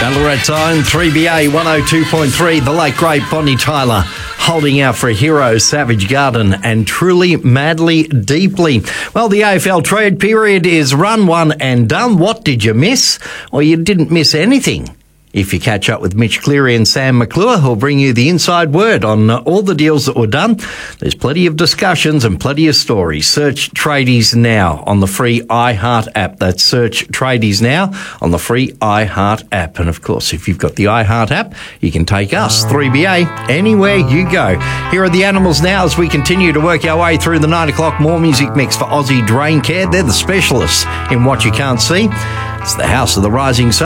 Ballarat Time, 3BA 102.3, the late great Bonnie Tyler holding out for a hero, Savage Garden, and Truly, Madly, Deeply. Well, the AFL trade period is run, one and done. What did you miss? Well, you didn't miss anything. If you catch up with Mitch Cleary and Sam McClure, who'll bring you the inside word on all the deals that were done. There's plenty of discussions and plenty of stories. Search Tradies Now on the free iHeart app. That's Search Tradies Now on the free iHeart app. And of course, if you've got the iHeart app, you can take us, 3BA, anywhere you go. Here are the Animals now as we continue to work our way through the 9 o'clock more music mix for Aussie Drain Care. They're the specialists in what you can't see. It's the House of the Rising Sun.